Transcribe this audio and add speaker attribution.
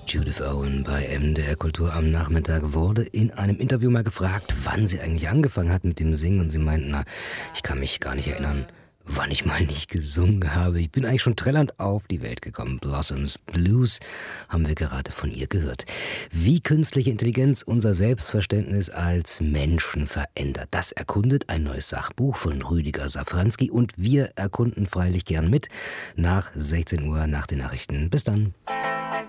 Speaker 1: Judith Owen bei MDR Kultur am Nachmittag wurde in einem Interview mal gefragt, wann sie eigentlich angefangen hat mit dem Singen. Und sie meint, ich kann mich gar nicht erinnern, wann ich mal nicht gesungen habe. Ich bin eigentlich schon trällernd auf die Welt gekommen. Blossoms Blues haben wir gerade von ihr gehört. Wie künstliche Intelligenz unser Selbstverständnis als Menschen verändert. Das erkundet ein neues Sachbuch von Rüdiger Safranski. Und wir erkunden freilich gern mit nach 16 Uhr nach den Nachrichten. Bis dann.